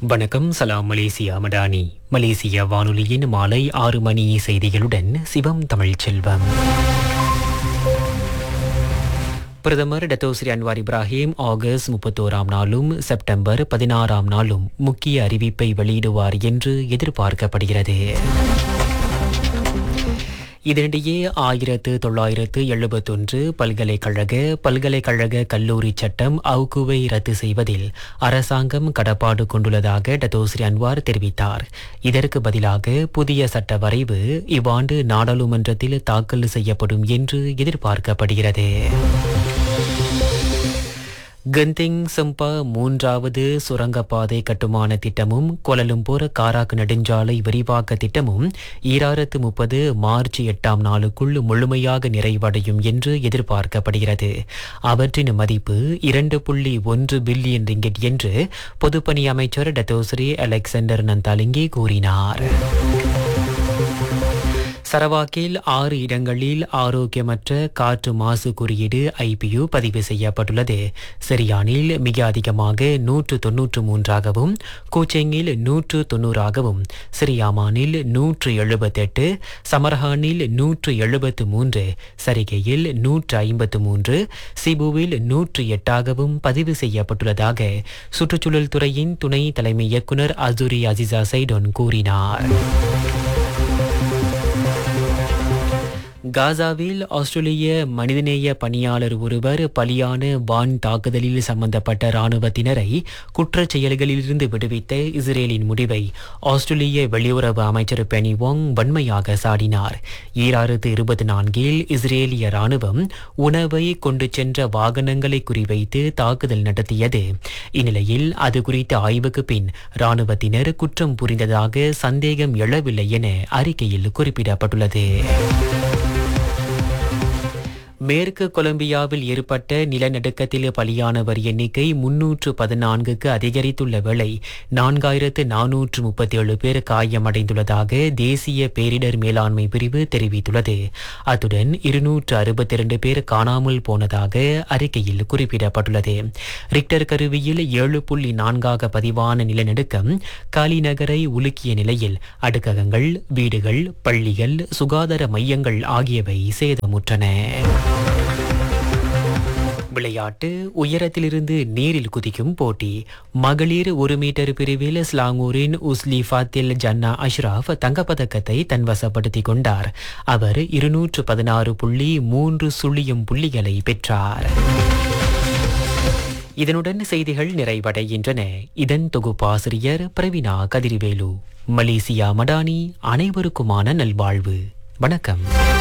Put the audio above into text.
வணக்கம். சலாம் Malaysia Madani. Malaysia வானொலியின் மாலை 6 மணி செய்திகளுடன் சிவம் தமிழ் செல்வம். பிரதமர் டத்தோஸ்ரீ அன்வார் இப்ராஹிம் ஆகஸ்ட் 31ஆம் நாளும் செப்டம்பர் 16ஆம் நாளும் முக்கிய அறிவிப்பை வெளியிடுவார் என்று எதிர்பார்க்கப்படுகிறது. இதனிடையே 1971 பல்கலைக்கழக கல்லூரி சட்டம் அவுக்குவை ரத்து செய்வதில் அரசாங்கம் கடப்பாடு கொண்டுள்ளதாக டத்தோஸ்ரீ அன்வார் தெரிவித்தார். இதற்கு பதிலாக புதிய சட்ட வரைவு இவ்வாண்டு நாடாளுமன்றத்தில் தாக்கல் செய்யப்படும் என்று எதிர்பார்க்கப்படுகிறது. கந்திங் சம்பா 3வது சுரங்கப்பாதை கட்டுமான திட்டமும் கோலலம்பூர் காராக் நெடுஞ்சாலை விரிவாக்க திட்டமும் 2030 மார்ச் 8ஆம் நாளுக்குள் முழுமையாக நிறைவடையும் என்று எதிர்பார்க்கப்படுகிறது. அவற்றின் மதிப்பு 2.1 பில்லியன் ரிங்கெட் என்று பொதுப்பணி அமைச்சர் டத்தோஸ்ரீ அலெக்சாண்டர் நந்தாலிங்கி கூறினார். சரவாக்கில் 6 இடங்களில் ஆரோக்கியமற்ற காற்று மாசு குறியீடு IPU பதிவு செய்யப்பட்டுள்ளது. சிரியானில் மிக அதிகமாக 193ஆகவும், கூச்செங்கில் 190ஆகவும், சிரியாமானில் 178, சமர்ஹானில் 173, சரிகையில் 153, சிபுவில் 108ஆகவும் பதிவு செய்யப்பட்டுள்ளதாக சுற்றுச்சூழல் துறையின் துணை தலைமை இயக்குநர் அசூரி அசிசா சைடோன் கூறினார். காசாவில் ஆஸ்திரேலிய மனிதநேய பணியாளர் ஒருவர் பலியான வான் தாக்குதலில் சம்பந்தப்பட்ட இராணுவத்தினரை குற்றச் செயல்களிலிருந்து விடுவித்த இஸ்ரேலின் முடிவை ஆஸ்திரேலிய வெளியுறவு அமைச்சர் பெனி வாங் வன்மையாக சாடினார். 2024 இஸ்ரேலிய இராணுவம் உணவை கொண்டு சென்ற வாகனங்களை குறிவைத்து தாக்குதல் நடத்தியது. இந்நிலையில் அது குறித்த ஆய்வுக்கு பின் இராணுவத்தினர் குற்றம் புரிந்ததாக சந்தேகம் எழவில்லை என அறிக்கையில் குறிப்பிடப்பட்டுள்ளது. மேற்கு கொலம்பியாவில் ஏற்பட்ட நிலநடுக்கத்தில் பலியானவர் எண்ணிக்கை 314க்கு அதிகரித்துள்ள வேளை 4437 பேர் காயமடைந்துள்ளதாக தேசிய பேரிடர் மேலாண்மை பிரிவு தெரிவித்துள்ளது. அத்துடன் 262 பேர் காணாமல் போனதாக அறிக்கையில் குறிப்பிடப்பட்டுள்ளது. ரிக்டர் கருவியில் 7.4 பதிவான நிலநடுக்கம் காலி நகரை உலுக்கிய நிலையில் அடுக்ககங்கள், வீடுகள், பள்ளிகள், சுகாதார மையங்கள் ஆகியவை சேதமுற்றன. விளையாட்டு. உயரத்திலிருந்து நீரில் குதிக்கும் போட்டி. மகளிர் 1 மீட்டர் பிரிவில் ஸ்லாங்கூரின் உஸ்லி ஃபாத்தில் ஜன்னா அஷ்ராஃப் தங்கப்பதக்கத்தை தன்வசப்படுத்திக் கொண்டார். அவர் 216.3 புள்ளிகளை பெற்றார். இதனுடன் செய்திகள் நிறைவடைகின்றன. இதன் தொகுப்பாசிரியர் பிரவீனா கதிர்வேலு. மலேசியா மடானி. அனைவருக்குமான நல்வாழ்வு. வணக்கம்.